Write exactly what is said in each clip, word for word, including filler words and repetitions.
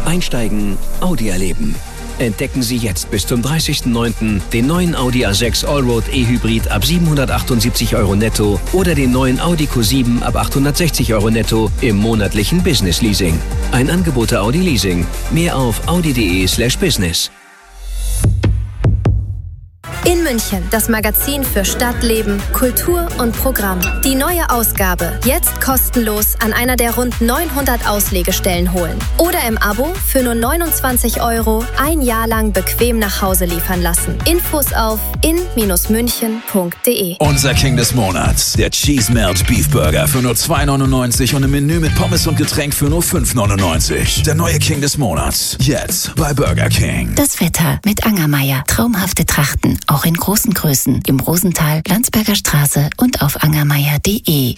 Einsteigen, Audi erleben. Entdecken Sie jetzt bis zum dreißigsten neunten den neuen Audi A sechs Allroad E-Hybrid ab siebenhundertachtundsiebzig Euro netto oder den neuen Audi Q sieben ab achthundertsechzig Euro netto im monatlichen Business Leasing. Ein Angebot der Audi Leasing. Mehr auf audi.de slash business. In München, das Magazin für Stadt, Leben, Kultur und Programm. Die neue Ausgabe, jetzt kostenlos an einer der rund neunhundert Auslegestellen holen. Oder im Abo für nur neunundzwanzig Euro ein Jahr lang bequem nach Hause liefern lassen. Infos auf in münchen punkt de. Unser King des Monats, der Cheese Melt Beef Burger für nur zwei neunundneunzig und im Menü mit Pommes und Getränk für nur fünf neunundneunzig. Der neue King des Monats, jetzt bei Burger King. Das Wetter mit Angermeier. Traumhafte Trachten, auch in großen Größen, im Rosental, Landsberger Straße und auf angermeier punkt de.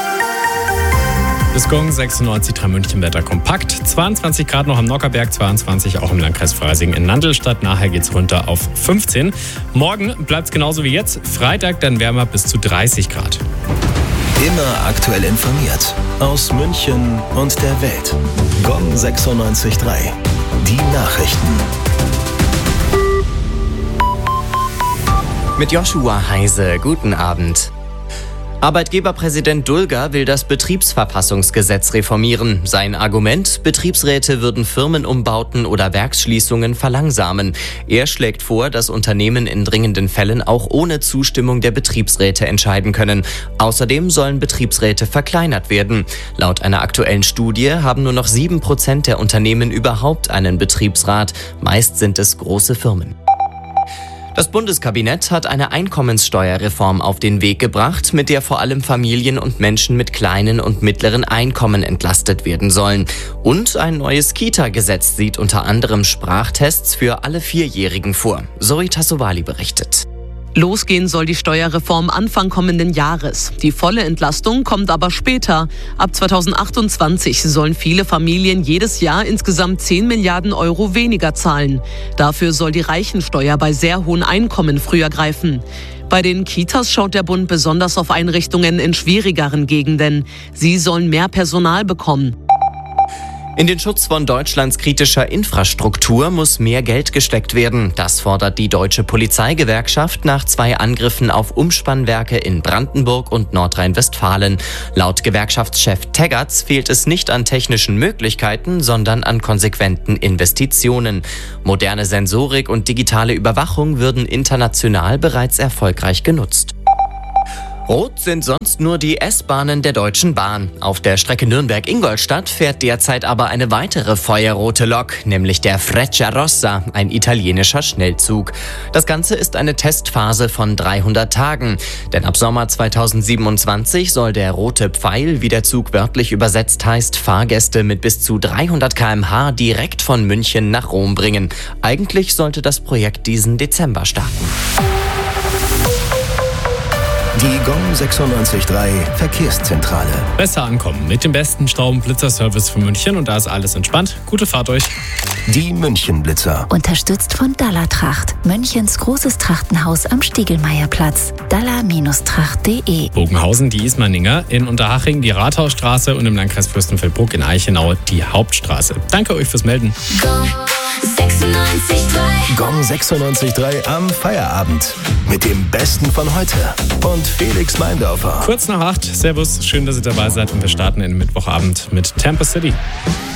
Das Gong sechsundneunzig Komma drei München Wetter kompakt. zweiundzwanzig Grad noch am Nockerberg, zweiundzwanzig auch im Landkreis Freising in Nandelstadt. Nachher geht's runter auf fünfzehn. Morgen bleibt's genauso wie jetzt. Freitag dann wärmer bis zu dreißig Grad. Immer aktuell informiert. Aus München und der Welt. Gong sechsundneunzig Komma drei. Die Nachrichten. Mit Joshua Heise, guten Abend. Arbeitgeberpräsident Dulger will das Betriebsverfassungsgesetz reformieren. Sein Argument: Betriebsräte würden Firmenumbauten oder Werksschließungen verlangsamen. Er schlägt vor, dass Unternehmen in dringenden Fällen auch ohne Zustimmung der Betriebsräte entscheiden können. Außerdem sollen Betriebsräte verkleinert werden. Laut einer aktuellen Studie haben nur noch sieben Prozent der Unternehmen überhaupt einen Betriebsrat. Meist sind es große Firmen. Das Bundeskabinett hat eine Einkommenssteuerreform auf den Weg gebracht, mit der vor allem Familien und Menschen mit kleinen und mittleren Einkommen entlastet werden sollen. Und ein neues Kita-Gesetz sieht unter anderem Sprachtests für alle Vierjährigen vor. Zoe Tassovali berichtet. Losgehen soll die Steuerreform Anfang kommenden Jahres. Die volle Entlastung kommt aber später. Ab zweitausendachtundzwanzig sollen viele Familien jedes Jahr insgesamt zehn Milliarden Euro weniger zahlen. Dafür soll die Reichensteuer bei sehr hohen Einkommen früher greifen. Bei den Kitas schaut der Bund besonders auf Einrichtungen in schwierigeren Gegenden. Sie sollen mehr Personal bekommen. In den Schutz von Deutschlands kritischer Infrastruktur muss mehr Geld gesteckt werden. Das fordert die Deutsche Polizeigewerkschaft nach zwei Angriffen auf Umspannwerke in Brandenburg und Nordrhein-Westfalen. Laut Gewerkschaftschef Teggerts fehlt es nicht an technischen Möglichkeiten, sondern an konsequenten Investitionen. Moderne Sensorik und digitale Überwachung würden international bereits erfolgreich genutzt. Rot sind sonst nur die S-Bahnen der Deutschen Bahn. Auf der Strecke Nürnberg-Ingolstadt fährt derzeit aber eine weitere feuerrote Lok, nämlich der Frecciarossa, ein italienischer Schnellzug. Das Ganze ist eine Testphase von dreihundert Tagen. Denn ab Sommer zweitausendsiebenundzwanzig soll der rote Pfeil, wie der Zug wörtlich übersetzt heißt, Fahrgäste mit bis zu dreihundert Kilometer pro Stunde direkt von München nach Rom bringen. Eigentlich sollte das Projekt diesen Dezember starten. Die Gong sechsundneunzig Komma drei Verkehrszentrale. Besser ankommen mit dem besten Stau- und Blitzerservice für München und da ist alles entspannt. Gute Fahrt euch. Die München-Blitzer. Unterstützt von Dalla Tracht. Münchens großes Trachtenhaus am Stiegelmeierplatz. dalla Tracht punkt de. Bogenhausen, die Ismaninger, in Unterhaching die Rathausstraße und im Landkreis Fürstenfeldbruck in Eichenau die Hauptstraße. Danke euch fürs Melden. Gong sechsundneunzig Komma drei am Feierabend. Mit dem Besten von heute. Und Felix Meindorfer. Kurz nach acht. Servus, schön, dass ihr dabei seid und wir starten in den Mittwochabend mit Tampa City.